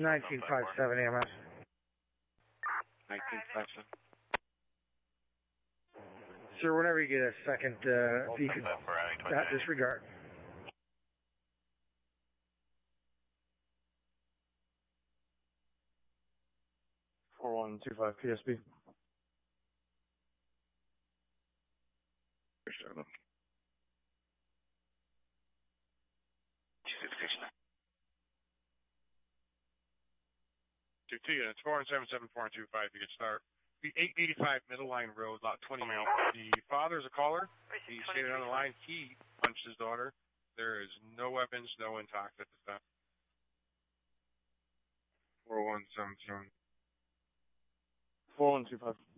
1957 EMS. 1957. Sir, whenever you get a second, if you could disregard. (4125) PSB. Two units, 477, 425, you can start. The 885 Middle Line Road, lot 28. The father's a caller. He's standing on the line. He punched his daughter. There is no weapons, no intox at this time. 4177. 4125.